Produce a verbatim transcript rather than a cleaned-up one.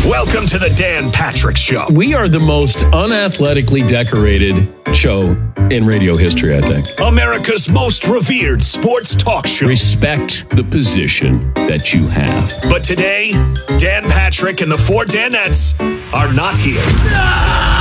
Welcome to the Dan Patrick Show. We are the most unathletically decorated show in radio history, I think. America's most revered sports talk show. Respect the position that you have. But today, Dan Patrick and the four Danettes are not here.